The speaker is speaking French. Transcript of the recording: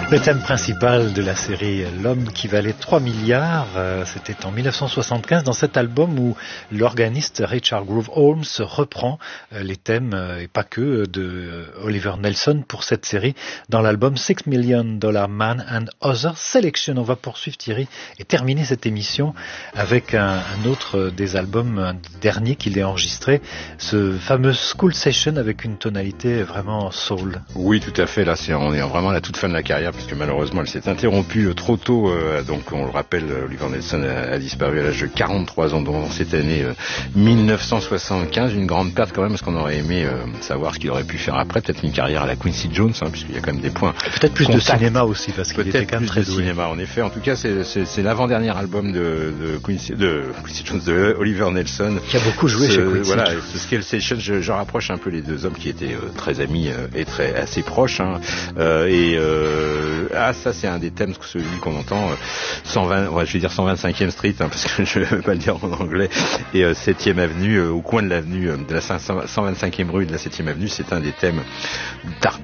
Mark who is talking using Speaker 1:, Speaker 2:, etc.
Speaker 1: Le thème principal de la série L'homme qui valait 3 milliards, c'était en 1975 dans cet album où l'organiste Richard Groove Holmes reprend les thèmes, et pas que, de Oliver Nelson pour cette série dans l'album $6 Million Man and Other Selection. On va poursuivre, Thierry, et terminer cette émission avec un autre des albums, un dernier qu'il a enregistré, ce fameux School Session avec une tonalité vraiment soul.
Speaker 2: Oui, tout à fait. Là, on est vraiment à la toute fin de la carrière, puisque malheureusement, elle s'est interrompue trop tôt. Donc, on le rappelle, Oliver Nelson a disparu à l'âge de 43 ans, dans cette année 1975. Une grande perte quand même, parce qu'on aurait aimé savoir ce qu'il aurait pu faire après. Peut-être une carrière à la Quincy Jones, puisqu'il y a quand même des points.
Speaker 1: Peut-être plus de cinéma aussi, parce qu'il était quand même très doué.
Speaker 2: Cinéma, en effet. En tout cas, c'est l'avant-dernier album de Quincy Jones, de Oliver Nelson.
Speaker 1: Qui a beaucoup joué chez Quincy.
Speaker 2: Voilà, ce School Session, je rapproche un peu les deux hommes qui étaient très amis et assez proches. Ça c'est un des thèmes, celui qu'on entend, 125e Street, parce que je ne vais pas le dire en anglais, et 7e avenue, au coin de l'avenue, de la 125e rue de la 7e avenue, c'est un des thèmes d'art